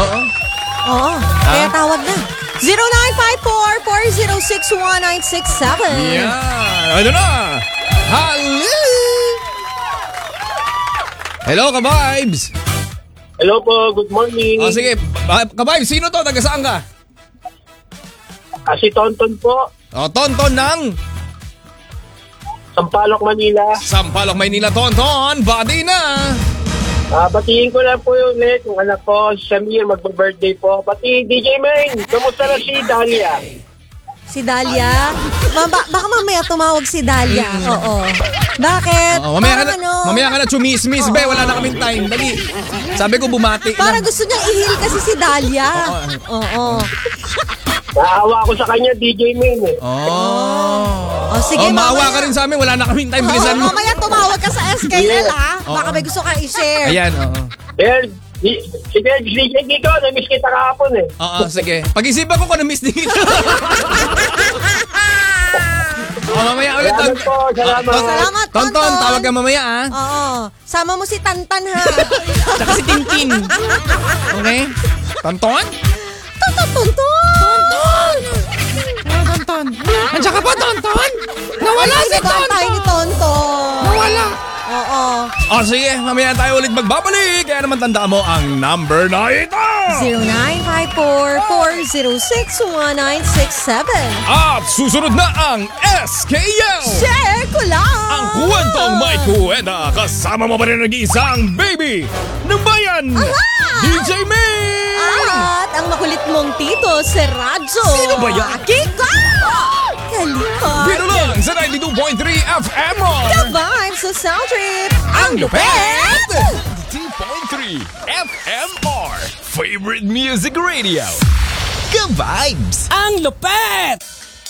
Oo. Oo, kaya tawag na. 0954-406-1967. Yan. Ano na? Hello! Hello, ka-vibes! Hello po, good morning. Sige. Ka-vibes, sino to? Taga saan ka? Si Tonton po, Tonton ng Sampaloc, Manila. Sampaloc, Maynila. Tonton, body na! Batiin ko lang po yung ulit yung anak ko, si Samir, magbe-birthday po. Pati DJ Main, kamusta na si Dahlia? Si Dahlia? Baka mamaya tumawag si Dahlia. Oo. Bakit? Mamaya ka na chumismis, be. Wala na kaming time. Dali. Sabi ko bumati Para lang. gusto niyang i-heal kasi si Dahlia. Oo. Naawa ko sa kanya, DJ Main eh. Oh, sige, maawa ka rin sa amin. Wala na kaming time. Bilisan mo. Mamaya tumawag ka sa SKL, Baka may gusto ka i-share. Ayan, oo. Sige, DJ Kiko, na-miss kita kahapon eh. Oo, sige. Pag-isipan ko kung na-miss din kita. Mamaya ulit. Salamat po, salamat. Salamat, Tonton, tawag ka mamaya, Oo. Sama mo si Tantan, ha? Tsaka si Tintin. Okay? Tonton? Tonton! Tonton. Andiyan ka pa, Tonton? Nawala si Tonton! Tayo ni Tonton. Nawala. Oo. Sige. Mamaya tayo ulit magbabalik. Kaya naman tandaan mo ang number na ito. 0954-406-1967. At susunod na ang SKL. Share ko lang! Ang kwentong may kuwenta. Kasama mo pa rin nag-iisang baby ng bayan. DJ May! At ang makulit mong tito, si Radjo. Sino ba yan? Kiko! Kalika! Dito lang sa 92.3 FM. Ka-vibes sa Sound Trip! Ang lupet! 92.3 FMR. Favorite Music Radio. Ka-vibes! Ang lupet!